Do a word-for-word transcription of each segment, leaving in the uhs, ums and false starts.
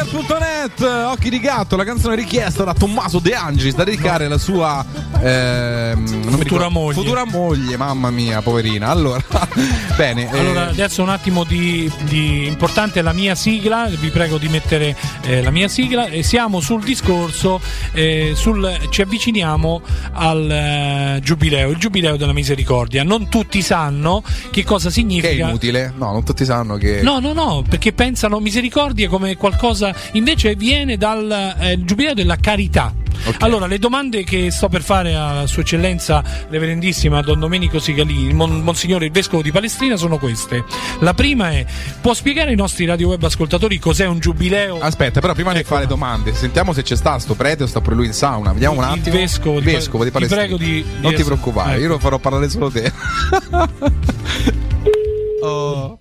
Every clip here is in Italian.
punto net, Occhi di gatto, la canzone richiesta da Tommaso De Angelis da dedicare alla sua ehm, non futura moglie. Futura moglie, mamma mia, poverina. Allora, bene. Allora, eh... adesso un attimo di, di importante la mia sigla, vi prego di mettere eh, la mia sigla e siamo sul discorso eh, sul ci avviciniamo al eh, giubileo, il giubileo della misericordia. Non tutti sanno che cosa significa. Che è inutile? No, non tutti sanno che No, no, no, perché pensano misericordia come qualcosa, invece viene dal eh, giubileo della carità. Okay. Allora, le domande che sto per fare a Sua Eccellenza Reverendissima Don Domenico Sigalini, Mon- Monsignore il Vescovo di Palestrina, sono queste. La prima è: può spiegare ai nostri radio web ascoltatori cos'è un giubileo? Aspetta, però prima ecco. di fare domande, sentiamo se c'è sta sto prete o sta pure lui in sauna. Vediamo un attimo. Il Vescovo, il vescovo di, di Palestina. Ti prego di, di non es- ti preoccupare, ecco. Io lo farò parlare solo te. Oh.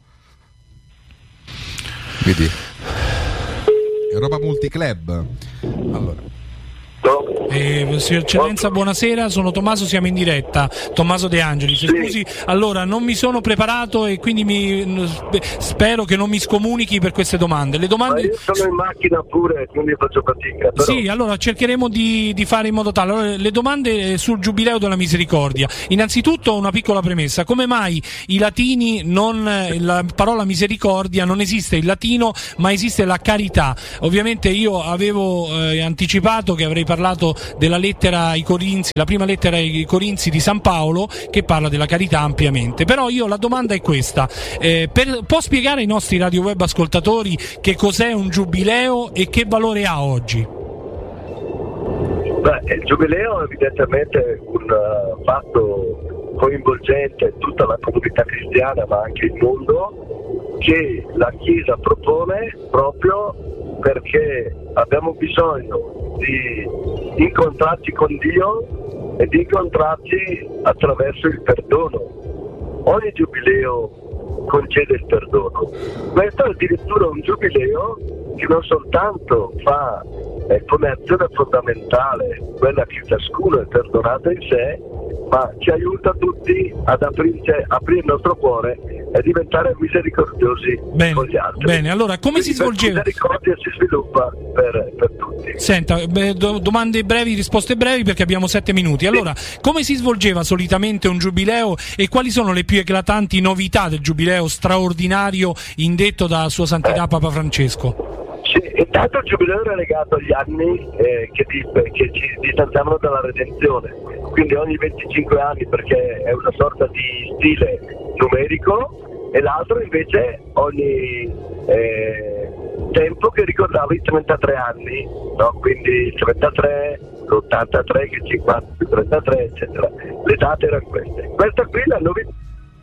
Vedi? Europa Multiclub. Allora. Eh, Sua Eccellenza, buonasera, sono Tommaso, siamo in diretta. Tommaso De Angelis, sì. Scusi, allora non mi sono preparato e quindi mi, spero che non mi scomunichi per queste domande. Le domande... Ma io sono in macchina pure, quindi faccio fatica. Però... Sì, allora cercheremo di, di fare in modo tale. Allora, le domande sul Giubileo della Misericordia. Innanzitutto una piccola premessa: come mai i latini non, la parola misericordia non esiste in latino, ma esiste la carità? Ovviamente io avevo eh, anticipato che avrei parlato della lettera ai Corinzi, la prima lettera ai Corinzi di San Paolo, che parla della carità ampiamente. Però io la domanda è questa: eh, per, può spiegare ai nostri radio web ascoltatori che cos'è un giubileo e che valore ha oggi? Beh, il giubileo è evidentemente un uh, fatto coinvolgente in tutta la comunità cristiana, ma anche il mondo, che la Chiesa propone proprio perché abbiamo bisogno di incontrarci con Dio e di incontrarci attraverso il perdono. Ogni giubileo concede il perdono. Questo è addirittura un giubileo che non soltanto fa eh, come azione fondamentale quella che ciascuno è perdonato in sé, ma ci aiuta tutti ad aprire, aprire il nostro cuore e diventare misericordiosi bene, con gli altri. Bene, allora come Quindi si svolgeva? La misericordia si sviluppa per, per tutti. Senta, beh, do, domande brevi, risposte brevi perché abbiamo sette minuti. Allora, come si svolgeva solitamente un giubileo e quali sono le più eclatanti novità del giubileo straordinario indetto da Sua Santità Papa Francesco? Sì, intanto il giubileo era legato agli anni eh, che, di, che ci distanziavano dalla redenzione, quindi ogni venticinque anni, perché è una sorta di stile numerico, e l'altro invece ogni eh, tempo che ricordava i trentatré anni, no? Quindi il trentatré, l'ottantatré, il cinquanta, il trentatré, eccetera. Le date erano queste. Questa qui la novità.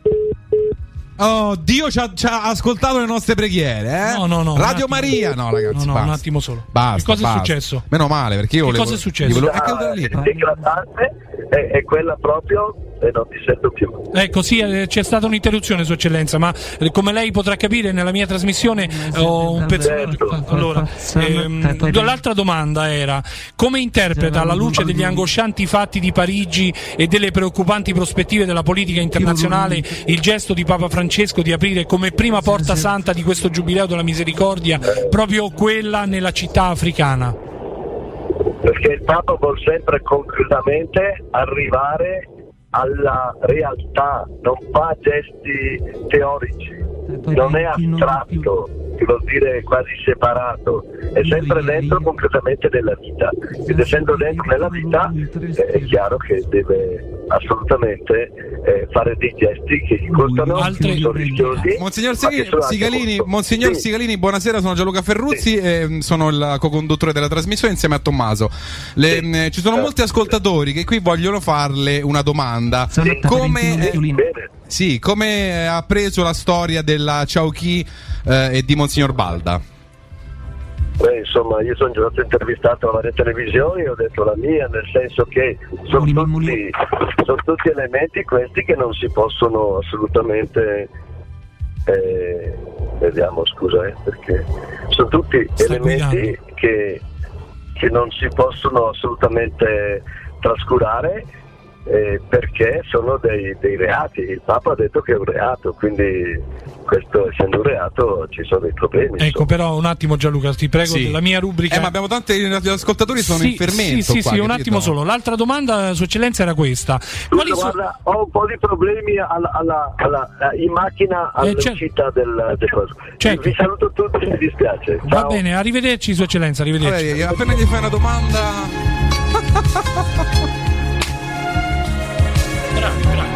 Oh, Dio ci ha, ci ha ascoltato le nostre preghiere, eh? No, no, no. Radio Maria, no, ragazzi. No, no, basta. un attimo solo. Basta. Che cosa basta. è successo? Meno male, perché io che volevo. cosa è successo? Volevo... Ah, l'eclatante è, è quella proprio. E non ti sento più. Ecco, sì, eh, c'è stata un'interruzione, Sua Eccellenza, ma eh, come lei potrà capire nella mia trasmissione eh, ho un pezzo. Allora, ehm, l'altra domanda era: come interpreta, alla luce degli angoscianti fatti di Parigi e delle preoccupanti prospettive della politica internazionale, il gesto di Papa Francesco di aprire come prima porta santa di questo Giubileo della Misericordia proprio quella nella città africana? Perché il Papa vuol sempre concretamente arrivare alla realtà, non fa gesti teorici, non è astratto, che vuol dire quasi separato, è sempre dentro concretamente nella vita, ed essendo dentro nella vita eh, è chiaro che deve assolutamente eh, fare dei gesti che gli costano, Altre... sono rischiosi. Monsignor Sigalini, Sigalini, Monsignor sì. Sigalini, buonasera, sono Gianluca Ferruzzi, sì. e sono il co-conduttore della trasmissione insieme a Tommaso. Le, sì. eh, ci sono molti ascoltatori che qui vogliono farle una domanda. Sì. Come, Sì. Bene. sì, come ha preso la storia della Ciauchi eh, e di Monsignor Balda? Beh, insomma, io sono già stato intervistato a varie televisioni, ho detto la mia, nel senso che sono tutti, sono tutti elementi questi che non si possono assolutamente eh, vediamo, scusa, eh, perché sono tutti Sta elementi che, che non si possono assolutamente trascurare, eh, perché sono dei, dei reati. Il Papa ha detto che è un reato, quindi questo essendo un reato ci sono dei problemi. Ecco, insomma. però un attimo Gianluca, ti prego, Sì. della mia rubrica. Eh, ma abbiamo tanti ascoltatori sono sì, in fermento. Sì, sì, qua, sì, un capito? attimo solo. L'altra domanda, Sua Eccellenza, era questa. Quali Scusa, so- guarda, ho un po' di problemi alla, alla, alla, in macchina all'uscita certo. del, del coso. Certo. Vi saluto tutti, mi dispiace. Va Ciao. bene, arrivederci, Sua Eccellenza, arrivederci. Vabbè, appena gli fai una domanda. Bravi, bravi.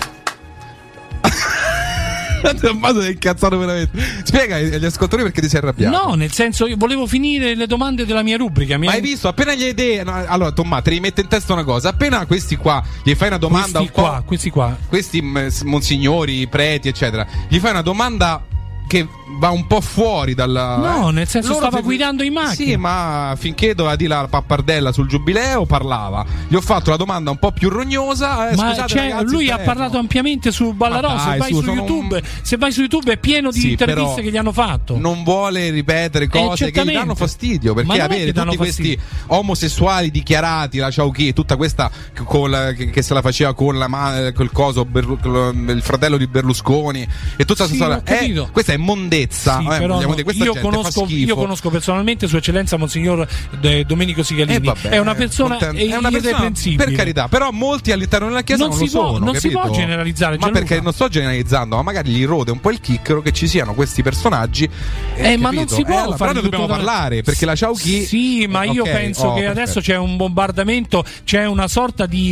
Tommaso è incazzato veramente. Spiega agli ascoltatori perché ti sei arrabbiato. No, nel senso, io volevo finire le domande della mia rubrica. Mi Ma hai hai visto? Appena gli idee. No, allora, Tommaso, ti rimette in testa una cosa. Appena questi qua gli fai una domanda questi un qua, po'. questi qua. Questi m- monsignori, preti, eccetera. Gli fai una domanda che va un po' fuori dalla. No, nel senso, Loro stava ti- guidando in macchina. Sì, ma finché doveva dire la pappardella sul giubileo parlava. Gli ho fatto la domanda un po' più rognosa. Eh, Ma scusate, cioè, ragazzi, lui ha prego. parlato ampiamente su Ballarò. Ma Se dai, vai su, su sono YouTube, un- se vai su YouTube è pieno di Sì, interviste però che gli hanno fatto. Non vuole ripetere cose che gli certamente. danno fastidio. Ma Perché non è avere che danno tutti questi fastidio. omosessuali dichiarati, la Ciauchi, tutta questa con la- che, che se la faceva con la ma- col coso, Berlu- col- il fratello di Berlusconi e tutta Sì, questa ho storia. capito. Eh, questa è mondezza. Sì, eh, però vogliamo no, dire, questa io, gente fa conosco, schifo. io conosco personalmente Sua Eccellenza Monsignor De- Domenico Sigalini. Eh, vabbè, è una persona contento. È una persona, irreprensibile. per carità, però molti all'interno della Chiesa Non non, si lo può- sono. non si capito? può generalizzare, Ma Gianluca. perché non sto generalizzando, ma magari gli rode un po' il chicchero che ci siano questi personaggi. Eh, ma non capito? si può Eh, allora, fare però ne dobbiamo tutto da- parlare perché la Ciauchi. Sì, ma io Ok, penso oh, che perfetto. adesso c'è un bombardamento, c'è una sorta di